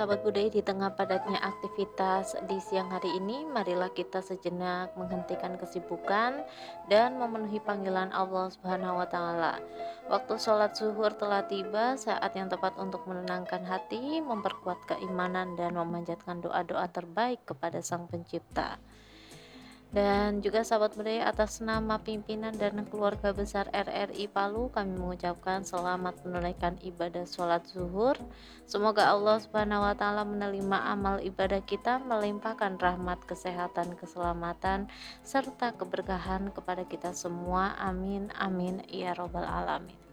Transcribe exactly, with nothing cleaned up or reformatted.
sahabat budaya, di tengah padatnya aktivitas di siang hari ini, marilah kita sejenak menghentikan kesibukan dan memenuhi panggilan Allah Subhanahu wa Ta'ala. Waktu sholat zuhur telah tiba, saat yang tepat untuk menenangkan hati, memperkuat keimanan, dan memanjatkan doa-doa terbaik kepada Sang Pencipta. Dan juga sahabat budaya, atas nama pimpinan dan keluarga besar R R I Palu, kami mengucapkan selamat menunaikan ibadah sholat zuhur. Semoga Allah Subhanahu wa Ta'ala menerima amal ibadah kita, melimpahkan rahmat, kesehatan, keselamatan, serta keberkahan kepada kita semua. Amin, amin, ya Robbal Alamin.